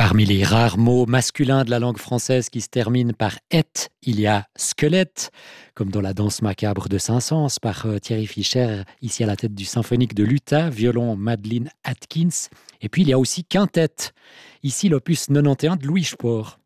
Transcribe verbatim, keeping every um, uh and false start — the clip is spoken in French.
Parmi les rares mots masculins de la langue française qui se terminent par «-ette», il y a squelette, comme dans la danse macabre de Saint-Saëns par euh, Thierry Fischer, ici à la tête du symphonique de l'Utah, violon Madeleine Atkins. Et puis il y a aussi quintette, ici l'opus quatre-vingt-onze de Louis Spohr.